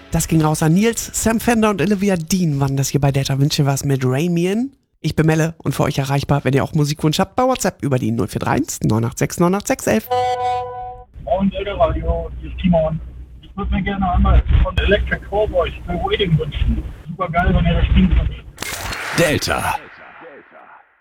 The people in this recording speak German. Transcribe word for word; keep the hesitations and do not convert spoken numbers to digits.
Das ging raus an Nils, Sam Fender und Olivia Dean waren das hier bei Delta Wünsche was mit Ramian. Ich bin Melle und für euch erreichbar, wenn ihr auch Musikwunsch habt, bei WhatsApp über die null vier drei eins neun acht sechs neun acht sechs elf. Moin Delta Radio, hier ist Timon. Ich würde mir gerne einmal von Electric Cowboys für Waiting wünschen. Super geil, wenn ihr das spielen könnt. Delta.